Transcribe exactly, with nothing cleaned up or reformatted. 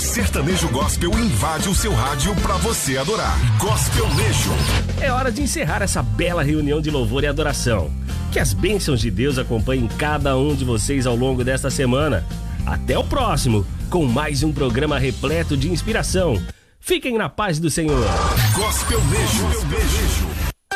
sertanejo gospel invade o seu rádio pra você adorar. Gospelnejo. É hora de encerrar essa bela reunião de louvor e adoração. Que as bênçãos de Deus acompanhem cada um de vocês ao longo desta semana. Até o próximo, com mais um programa repleto de inspiração. Fiquem na paz do Senhor. Gospelnejo.